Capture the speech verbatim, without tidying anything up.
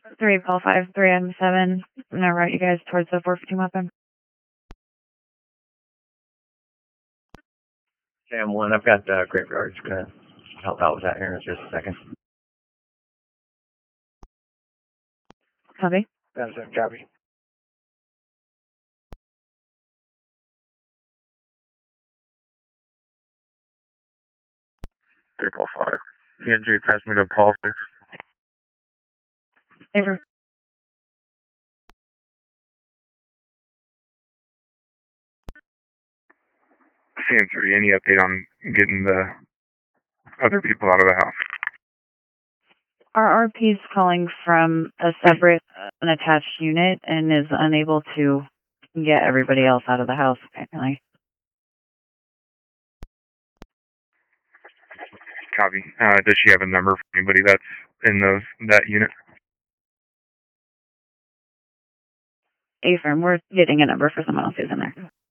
three, call five, three, M seven. I'm gonna route you guys towards the four fifteen weapon. Sam one, I've got uh, Graveyard's gonna help out with that here in just a second. Copy. That's a copy. three call five. P N G, pass me to Paul, please. Favor. C M three, any update on getting the other people out of the house? Our R P's calling from a separate, uh, unattached unit and is unable to get everybody else out of the house, apparently. Copy. Uh, does she have a number for anybody that's in those that unit? Affirm, we're getting a number for someone else who's in there.